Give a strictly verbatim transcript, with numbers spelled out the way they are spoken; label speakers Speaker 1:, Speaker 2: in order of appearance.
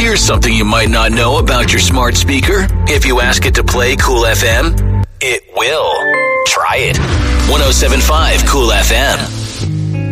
Speaker 1: Here's something you might not know about your smart speaker. If you ask it to play Cool F M, it will. Try it. one oh seven point five Cool F M.